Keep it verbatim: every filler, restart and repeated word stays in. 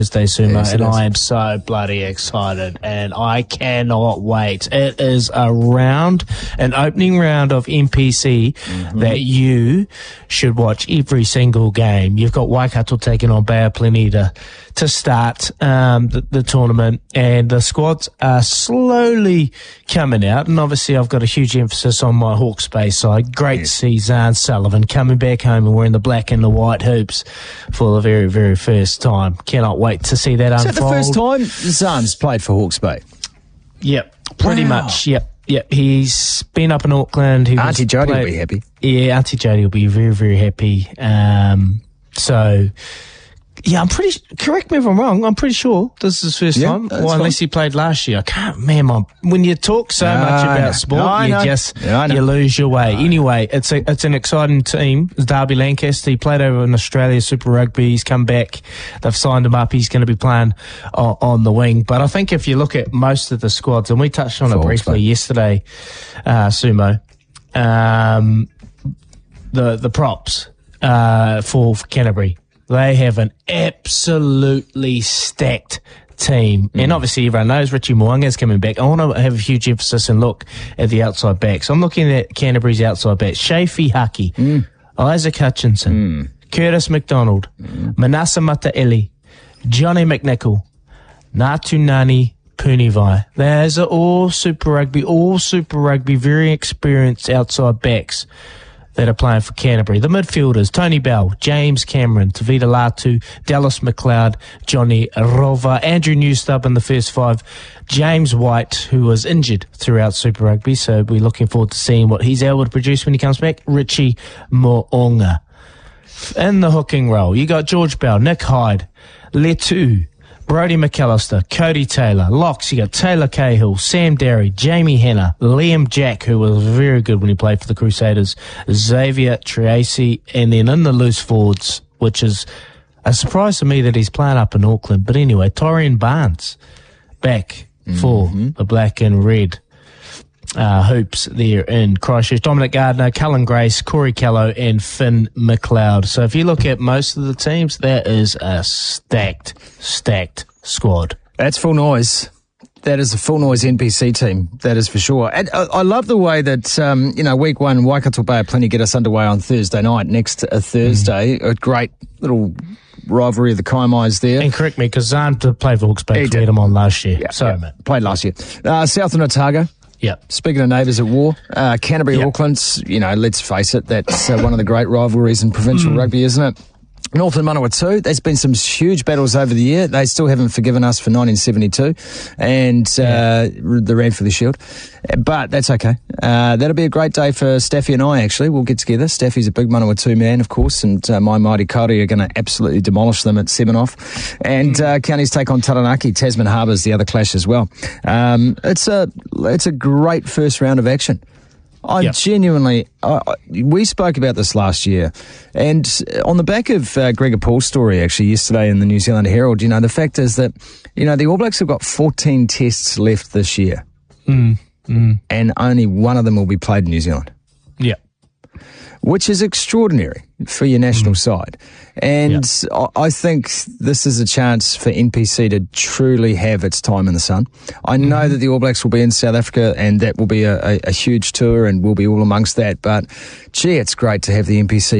Thursday, Sumo, Yes, and it is. I am so bloody excited, and I cannot wait. It is a round, an opening round of N P C mm-hmm. that you should watch every single game. You've got Waikato taking on Bay of Plenty to, to start um, the, the tournament, and the squads are slowly coming out, and obviously I've got a huge emphasis on my Hawke's Bay side. Great yes. to see Zahn Sullivan coming back home and wearing the black and the white hoops for the very, very first time. Cannot wait to see that unfold. Is that the first time Zahn's played for Hawke's Bay? Yep, pretty wow. much, yep. Yep, he's been up in Auckland. He Auntie Jodie played, will be happy. Yeah, Auntie Jodie will be very, very happy. Um, so, yeah, I'm pretty, correct me if I'm wrong, I'm pretty sure this is his first yeah, time. Well, fine. unless he played last year. I can't, man, my, when you talk so no, much about no. sport, no, you know. just, no, you lose your way. No. Anyway, it's a, it's an exciting team. It's Derby Lancaster. He played over in Australia, Super Rugby. He's come back. They've signed him up. He's going to be playing on, on the wing. But I think if you look at most of the squads, and we touched on For it briefly yesterday, uh, Sumo, um, the, the props, uh, for, for Canterbury. They have an absolutely stacked team. Mm. And obviously everyone knows Richie Mo'unga's coming back. I want to have a huge emphasis and look at the outside backs. I'm looking at Canterbury's outside backs. Shafi Haki, mm. Isaac Hutchinson, mm. Curtis McDonald, mm. Manasa Mataele, Johnny McNichol, Natunani Punivai. Those are all Super Rugby, all Super Rugby, very experienced outside backs that are playing for Canterbury. The midfielders, Tony Bell, James Cameron, Tavita Latu, Dallas McLeod, Johnny Rova, Andrew Newstub in the first five, James White, who was injured throughout Super Rugby, so we're looking forward to seeing what he's able to produce when he comes back, Richie Mo'unga. In the hooking role, you got George Bell, Nick Hyde, Letu, Brodie McAllister, Cody Taylor, Locks, you got Taylor Cahill, Sam Derry, Jamie Henner, Liam Jack, who was very good when he played for the Crusaders, Xavier Tracy, and then in the loose forwards, which is a surprise to me that he's playing up in Auckland, but anyway, Torian Barnes back mm-hmm. for the black and red uh, hoops there in Christchurch. Dominic Gardner, Cullen Grace, Corey Callow, and Finn McLeod. So if you look at most of the teams, that is a stacked, stacked squad. That's full noise. That is a full noise N P C team, that is for sure. And I, I love the way that, um, you know, week one, Waikato Bay of Plenty get us underway on Thursday night, next uh, Thursday. Mm. A great little rivalry of the Kaimais there. And correct me, because Zahn played for Hawke's Bay, we had him on last year. Yeah, Sorry, yeah. mate. Played last year. Uh, South and Otago. Yep. Speaking of neighbours at war, uh, Canterbury, yep. Auckland, you know, let's face it, that's uh, one of the great rivalries in provincial mm. rugby, isn't it? Northland Manawatu, there's been some huge battles over the year. They still haven't forgiven us for nineteen seventy-two and uh, yeah. the Ranfurly Shield. But that's okay. Uh, that'll be a great day for Staffy and I, actually. We'll get together. Staffy's a big Manawatu man, of course, and uh, my mighty Kauri are going to absolutely demolish them at Seminoff. And uh, Counties take on Taranaki. Tasman Harbour's the other clash as well. Um, it's a it's a great first round of action. I yep. genuinely, I, I, we spoke about this last year, and on the back of uh, Gregor Paul's story actually yesterday in the New Zealand Herald, you know, the fact is that, you know, the All Blacks have got fourteen tests left this year, mm, mm. and only one of them will be played in New Zealand. Yeah. Which is extraordinary for your national mm. side. And yeah. I think this is a chance for N P C to truly have its time in the sun. I know mm. that the All Blacks will be in South Africa, and that will be a, a, a huge tour, and we'll be all amongst that. But, gee, it's great to have the N P C